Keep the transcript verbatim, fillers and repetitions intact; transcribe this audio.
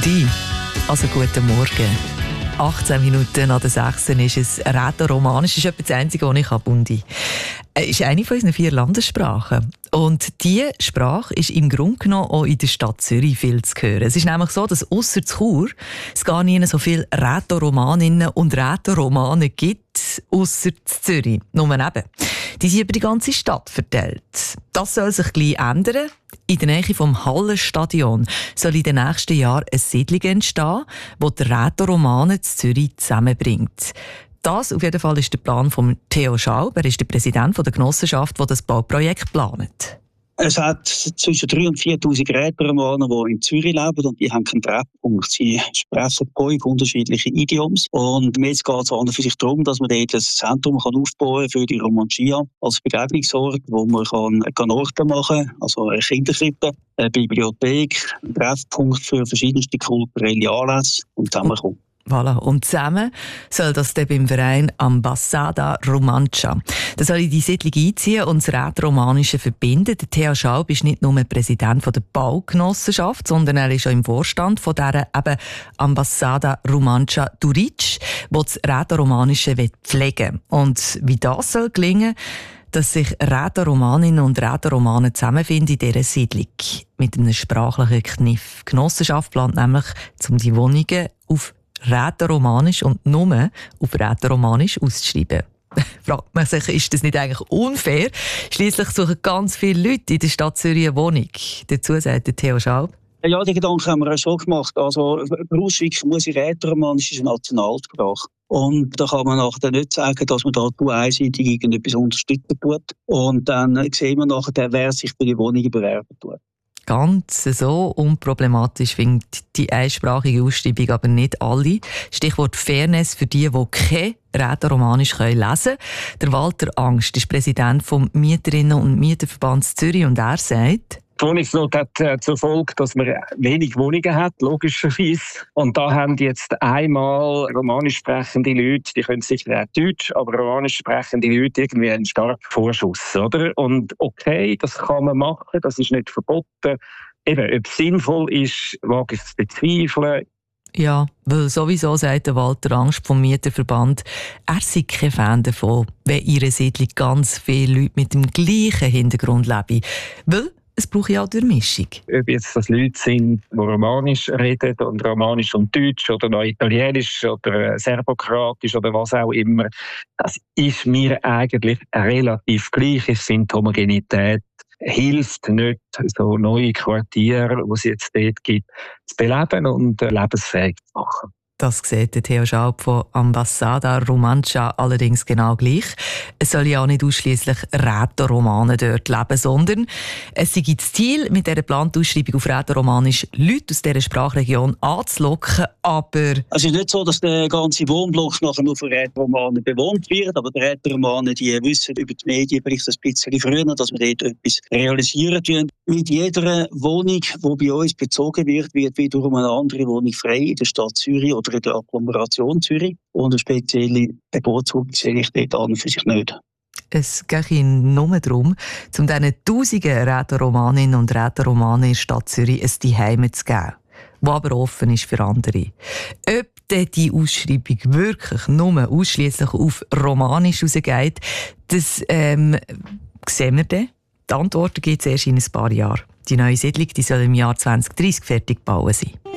sein. Also guten Morgen. achtzehn Minuten nach der sechs ist es Rätoromanisch. Das ist etwa das Einzige, was ich habe, Bundi. Es ist eine von unseren vier Landessprachen. Und diese Sprache ist im Grunde genommen auch in der Stadt Zürich viel zu hören. Es ist nämlich so, dass ausser Chur es gar nie so viele Rätoromaninnen und Rätoromanen gibt, ausser Zürich. Nur eben. Die sind über die ganze Stadt verteilt. Das soll sich gleich ändern. In der Nähe vom Hallenstadion soll in den nächsten Jahren eine Siedlung entstehen, die die Rätoromanen in Zürich zusammenbringt. Das auf jeden Fall ist der Plan von Theo Schaub. Er ist der Präsident der Genossenschaft, die das Bauprojekt plant. Es hat zwischen dreitausend und viertausend Rätoromanen, die in Zürich leben, und die haben keinen Treffpunkt. Sie sprechen fünf unterschiedliche Idioms. Und jetzt geht es an und für sich darum, dass man dort ein Zentrum kann aufbauen kann für die Romancia als Begegnungsort, wo man kann Ganorten machen kann, also eine Kinderkrippe, eine Bibliothek, ein Treffpunkt für verschiedenste kulturelle Anlässe und zusammenkommen. Voilà. Und zusammen soll das dann beim Verein Ambasada Romancia. Da soll in die Siedlung einziehen und das Rätoromanische verbinden. Der Theo Schaub ist nicht nur Präsident der Baugenossenschaft, sondern er ist auch im Vorstand von dieser eben Ambasada Romancia Duric, die das Rätoromanische pflegen will. Und wie das soll gelingen, dass sich Rätoromaninnen und Rätoromanen zusammenfinden in dieser Siedlung. Mit einem sprachlichen Kniff. Die Genossenschaft plant nämlich, um die Wohnungen auf Rätoromanisch und nur auf Rätoromanisch auszuschreiben. Fragt man sich, ist das nicht eigentlich unfair? Schliesslich suchen ganz viele Leute in der Stadt Zürich eine Wohnung. Dazu sagt der Theo Schaub. Ja, die Gedanken haben wir auch schon gemacht. Also, Braunschweig muss in Rätoromanisch ist eine Nationalsprache. Und da kann man nachher nicht sagen, dass man da einseitig irgendetwas unterstützen tut. Und dann sehen wir nachher, wer sich für die Wohnungen bewerben tut. Ganz so unproblematisch findet die einsprachige Ausschreibung aber nicht alle. Stichwort Fairness für die, die kein Rätoromanisch lesen können. Der Walter Angst ist Präsident vom Mieterinnen- und Mieterverbands Zürich und er sagt: Die Wohnungsnot hat äh, zur Folge, dass man wenig Wohnungen hat, logischerweise. Und da haben jetzt einmal romanisch sprechende Leute, die können sicher auch Deutsch, aber romanisch sprechende Leute irgendwie einen starken Vorschuss, oder? Und okay, das kann man machen, das ist nicht verboten. Eben, ob es sinnvoll ist, wage ich zu bezweifeln. Ja, weil sowieso sagt der Walter Angst vom Mieterverband, er sei kein Fan davon, wenn in einer Siedlung ganz viele Leute mit dem gleichen Hintergrund leben. Weil es braucht ja auch Durchmischung. Ob jetzt das Leute sind, die Romanisch reden und Romanisch und Deutsch oder noch Italienisch oder Serbokratisch oder was auch immer, das ist mir eigentlich relativ gleich. Ich finde, die Homogenität hilft nicht, so neue Quartiere, die es jetzt dort gibt, zu beleben und lebensfähig zu machen. Das sieht der Theo Schaub von Ambasada Romancia allerdings genau gleich. Es soll ja auch nicht ausschliesslich Rätoromanen dort leben, sondern es sei das Ziel, mit dieser geplanten Ausschreibung auf Rätoromanisch Leute aus dieser Sprachregion anzulocken, aber... Es ist nicht so, dass der ganze Wohnblock nachher nur von Rätoromanen bewohnt wird, aber die Rätoromanen, die wissen über die Medien vielleicht ein bisschen früher, dass wir dort etwas realisieren tun. Mit jeder Wohnung, die bei uns bezogen wird, wird wiederum eine andere Wohnung frei in der Stadt Zürich oder in der Agglomeration Zürich. Und eine spezielle Bevorzugung sehe ich dort an für sich nicht. Es geht Ihnen nur darum, um diesen tausenden Rätoromaninnen und Rätoromanen in der Stadt Zürich ein Zuhause zu geben, das aber offen ist für andere. Ob denn die Ausschreibung wirklich nur ausschliesslich auf Romanisch rausgeht, das ähm, sehen wir dann. Die Antworten gibt es erst in ein paar Jahren. Die neue Siedlung die soll im Jahr zwanzig dreißig fertig gebaut sein.